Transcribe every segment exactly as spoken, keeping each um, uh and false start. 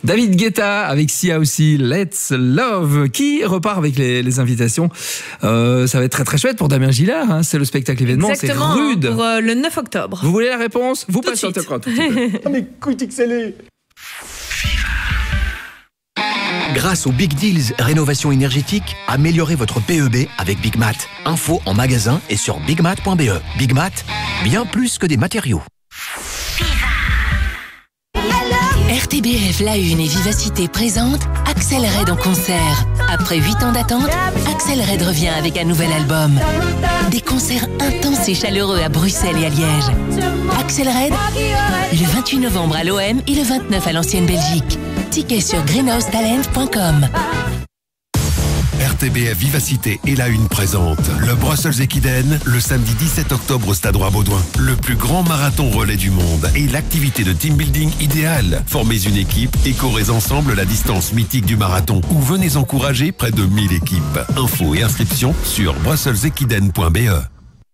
David Guetta avec Sia aussi, Let's Love, qui repart avec les, les invitations. Euh, ça va être très très chouette pour Damien Gillard, hein. C'est le spectacle événement, Exactement, c'est rude. Pour euh, le neuf octobre. Vous voulez la réponse? Vous Tout passez de en suite. tout de suite. Ah mais écoute, excellé. Grâce aux Big Deals Rénovation énergétique, améliorez votre P E B avec Big Mat. Info en magasin et sur bigmat point b e. Big Mat, bien plus que des matériaux. R T B F La Une et Vivacité présente Axel Red en concert. Après huit ans d'attente, Axel Red revient avec un nouvel album. Des concerts intenses et chaleureux à Bruxelles et à Liège. Axel Red, le vingt-huit novembre à l'O M et le vingt-neuf à l'Ancienne Belgique. Tickets sur greenhouse talent point com. R T B F Vivacité et La Une présente le Brussels Equiden le samedi dix-sept octobre au Stade Roi-Baudouin. Le plus grand marathon relais du monde et l'activité de team building idéale. Formez une équipe et courez ensemble la distance mythique du marathon ou venez encourager près de mille équipes. Infos et inscriptions sur brussels equiden point b e.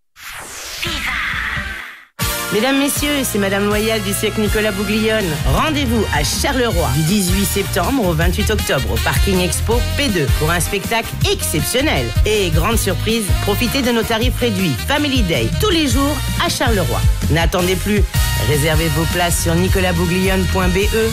Mesdames, Messieurs, c'est Madame Loyal du cirque Nicolas Bouglione. Rendez-vous à Charleroi du dix-huit septembre au vingt-huit octobre au Parking Expo P deux pour un spectacle exceptionnel. Et grande surprise, profitez de nos tarifs réduits Family Day tous les jours à Charleroi. N'attendez plus, réservez vos places sur nicolas bouglione point b e.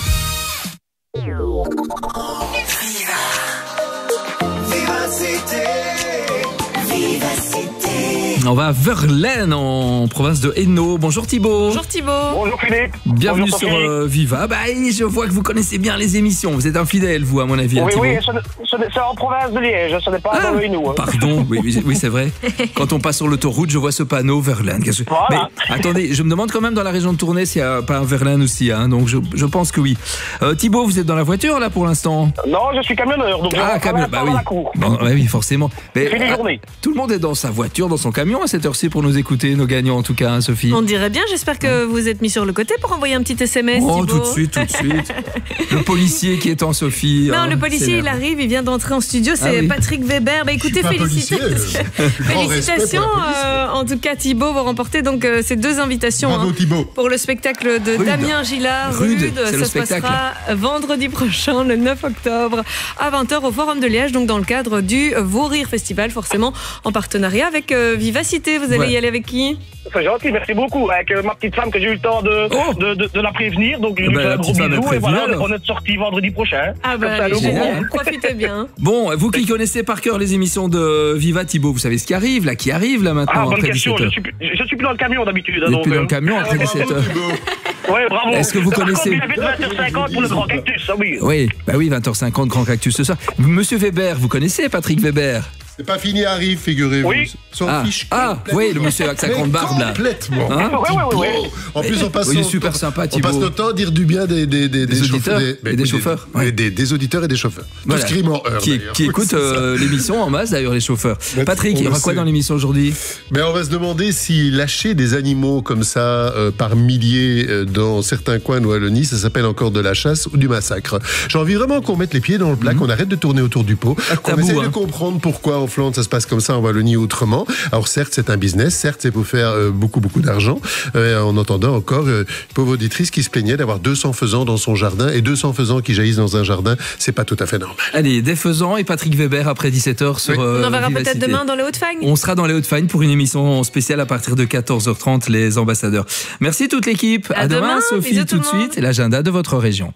On va à Verlaine en province de Hainaut. Bonjour Thibaut. Bonjour Thibaut. Bonjour Philippe. Bienvenue Bonjour, sur Sophie. euh, Viva. Bah, je vois que vous connaissez bien les émissions. Vous êtes un fidèle, vous, à mon avis, hein, Oui, Thibaut. oui, ce n'est- ce n'est- c'est en province de Liège, ce n'est pas Ah, dans le Hainaut. hein. pardon, oui, oui, oui, c'est vrai. Quand on passe sur l'autoroute, je vois ce panneau Verlaine. Qu'est-ce que- Voilà. Mais attendez, je me demande quand même dans la région de Tournai s'il n'y a pas un Verlaine aussi. Hein, donc je, je pense que oui. Euh, Thibaut, vous êtes dans la voiture là pour l'instant? Non, je suis camionneur, donc je Ah, rentre camion, à bah l'instant oui. dans la cour. Bon, ouais, oui, forcément. Mais, Fini ah, journée. tout le monde est dans sa voiture, dans son camion à cette heure-ci pour nous écouter, nos gagnants en tout cas, hein, Sophie. On dirait bien, j'espère que vous êtes mis sur le côté pour envoyer un petit S M S, Oh, Thibaut. tout de suite, tout de suite. Le policier qui est en Sophie. Non, hein, le policier, c'est il arrive, il vient d'entrer en studio, c'est Ah oui. Patrick Weber. Bah écoutez, pas félicitations. policier, euh, grand Félicitations. respect pour la police. euh, en tout cas, Thibaut, vous remportez donc euh, ces deux invitations Bravo hein, Thibaut. pour le spectacle de Rude. Damien Gillard. Rude, c'est Ça le se spectacle. passera vendredi prochain, le neuf octobre, à vingt heures au Forum de Liège, donc dans le cadre du Vos Rires Festival, forcément en partenariat avec euh, Vivacité. Vous allez Ouais. y aller avec qui? C'est gentil, merci beaucoup. Avec euh, ma petite femme que j'ai eu le temps de, Oh. de, de, de la prévenir, donc je Eh lui ben, fais la un gros petite femme est bisou et prévenue, voilà, alors. on est sorti vendredi prochain. Ah bah, Comme ça, allez, le génial. courant. Profitez bien. Bon, vous qui connaissez par cœur les émissions de Viva, Thibaut, vous savez ce qui arrive, là, qui arrive là Ah, maintenant bonne après question, dix-sept je heures. suis, plus- je suis plus dans le camion d'habitude. Vous êtes donc, plus dans euh, le camion après dix-sept heures. Ouais, bravo. Est-ce que vous Par contre, connaissez- il avait de vingt heures cinquante pour le grand cactus, ah oui. Oui, bah oui, vingt heures cinquante, Grand Cactus ce soir. Monsieur Weber, vous connaissez Patrick Weber? C'est pas fini, arrive, figurez-vous. Oui. S'en Ah, fiche ah, complètement. oui, le monsieur avec sa Mais grande barbe, là. Complètement. Hein Ouais, ouais, ouais, ouais. En plus, on passe Oui, il est notre super temps- sympa, On Thibaut. passe notre temps à dire du bien des, des, des, Des auditeurs chauffeurs, et des oui, chauffeurs. oui, Ouais. des, des auditeurs et des chauffeurs. Voilà. Tous criment heure, Qui, d'ailleurs. qui Oui, écoutent c'est ça. euh, l'émission en masse, d'ailleurs, les chauffeurs. Mais Patrick, on il y le aura quoi sait. dans l'émission aujourd'hui? Mais on va se demander si lâcher des animaux comme ça euh, par milliers euh, dans certains coins de Wallonie, ça s'appelle encore de la chasse ou du massacre. J'ai envie vraiment qu'on mette les pieds dans le plat, qu'on arrête de tourner autour du pot, qu'on tabou, essaye hein. de comprendre pourquoi en Flandre ça se passe comme ça, en Wallonie autrement. Alors certes, c'est un business, certes, c'est pour faire euh, beaucoup, beaucoup d'argent. Euh, en entendant encore euh, une pauvre auditrice qui se plaignait d'avoir deux cents faisans dans son jardin et deux cents faisans qui jaillissent dans un jardin, c'est pas tout à fait normal. Allez, des faisans et Patrick Weber après dix-sept heures sur Oui. euh, On en verra Vivacité. peut-être demain dans les Hauts-de-Fagne. On sera dans les Hauts-de-Fagne pour une émission spéciale à partir de quatorze heures trente, les ambassadeurs. Merci toute l'équipe. À À demain, demain, Sophie, bisous tout tout de le monde. suite, l'agenda de votre région.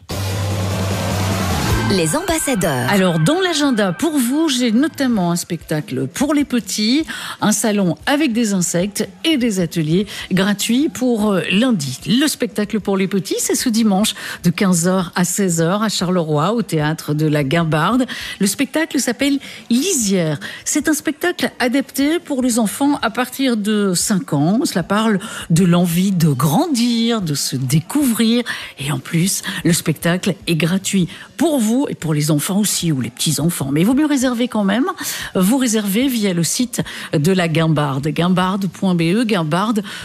Les ambassadeurs. Alors, dans l'agenda, pour vous, j'ai notamment un spectacle pour les petits, un salon avec des insectes et des ateliers gratuits pour euh, lundi. Le spectacle pour les petits, c'est ce dimanche de quinze heures à seize heures à Charleroi, au théâtre de la Guimbarde. Le spectacle s'appelle Lisière. C'est un spectacle adapté pour les enfants à partir de cinq ans. Cela parle de l'envie de grandir, de se découvrir. Et en plus, le spectacle est gratuit pour vous et pour les enfants aussi, ou les petits-enfants. Mais il vaut mieux réserver quand même. Vous réservez via le site de la Guimbarde, guimbarde point b e, guimbarde